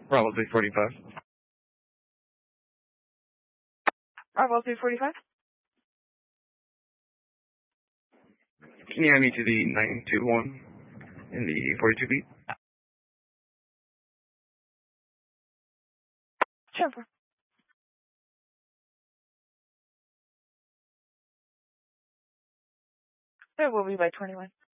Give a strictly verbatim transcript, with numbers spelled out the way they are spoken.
Bravo three forty-five. Bravo three forty-five. Can you add me to the nine two one in the forty-two beat? Sure. There will be by twenty-one.